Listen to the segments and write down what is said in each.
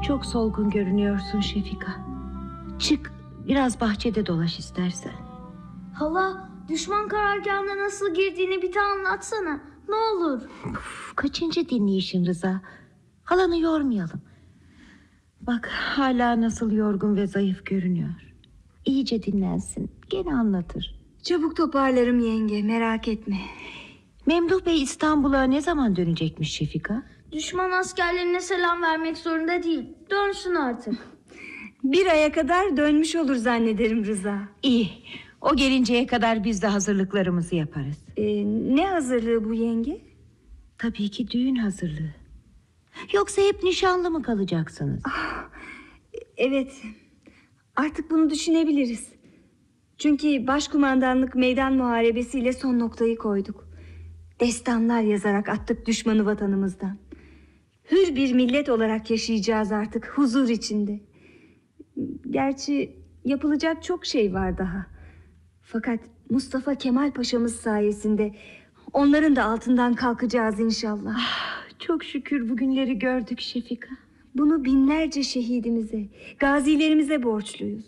Çok solgun görünüyorsun Şefika. Çık, biraz bahçede dolaş istersen. Hala, düşman karargahına nasıl girdiğini bir daha anlatsana. Ne olur. Kaçıncı dinleyişin Rıza? Halanı yormayalım. Bak, hala nasıl yorgun ve zayıf görünüyor. İyice dinlensin, gene anlatır. Çabuk toparlarım yenge, merak etme. Memduh Bey İstanbul'a ne zaman dönecekmiş Şefika? Düşman askerlerine selam vermek zorunda değil. Dönsün artık. Bir aya kadar dönmüş olur zannederim Rıza. İyi, o gelinceye kadar biz de hazırlıklarımızı yaparız. Ne hazırlığı bu yenge? Tabii ki düğün hazırlığı. Yoksa hep nişanlı mı kalacaksınız? Evet, artık bunu düşünebiliriz. Çünkü başkumandanlık meydan muharebesiyle son noktayı koyduk. Destanlar yazarak attık düşmanı vatanımızdan. Hür bir millet olarak yaşayacağız artık, huzur içinde. Gerçi yapılacak çok şey var daha. Fakat Mustafa Kemal Paşa'mız sayesinde onların da altından kalkacağız inşallah. Çok şükür bugünleri gördük Şefika. Bunu binlerce şehidimize, gazilerimize borçluyuz.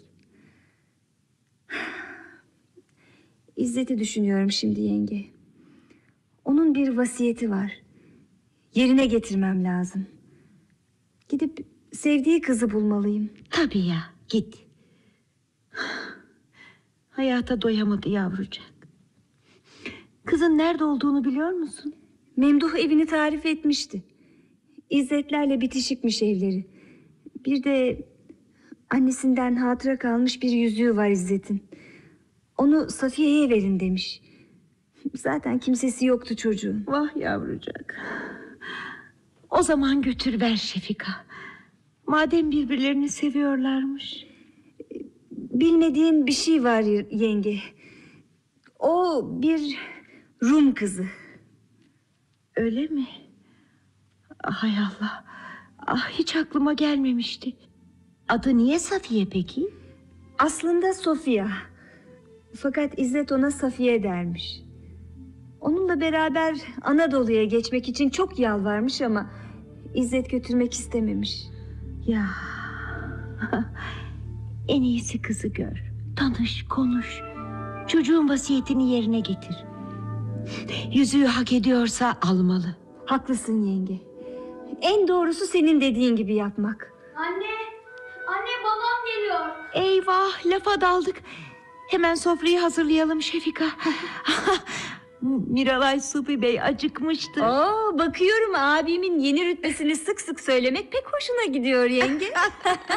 İzzet'i düşünüyorum şimdi yenge. Onun bir vasiyeti var. Yerine getirmem lazım. Gidip sevdiği kızı bulmalıyım. Tabii ya, git. Hayata doyamadı yavrucak. Kızın nerede olduğunu biliyor musun? Memduh evini tarif etmişti. İzzetlerle bitişikmiş evleri. Bir de annesinden hatıra kalmış bir yüzüğü var İzzet'in. Onu Safiye'ye verin demiş. Zaten kimsesi yoktu çocuğun. Vah yavrucak. O zaman götür ver Şefika. Madem birbirlerini seviyorlarmış. Bilmediğin bir şey var yenge. O bir Rum kızı. Öyle mi? Hay Allah. Hiç aklıma gelmemişti. Adı niye Safiye peki? Aslında Sofia. Fakat İzzet ona Safiye dermiş. Onunla beraber Anadolu'ya geçmek için çok yalvarmış ama İzzet götürmek istememiş. Ya. En iyisi kızı gör. Tanış, konuş. Çocuğun vasiyetini yerine getir. Yüzüğü hak ediyorsa almalı. Haklısın yenge. En doğrusu senin dediğin gibi yapmak. Anne, anne babam geliyor. Eyvah, lafa daldık. Hemen sofrayı hazırlayalım Şefika. Miralay Supi Bey acıkmıştır. Bakıyorum abimin yeni rütbesini sık sık söylemek pek hoşuna gidiyor yenge.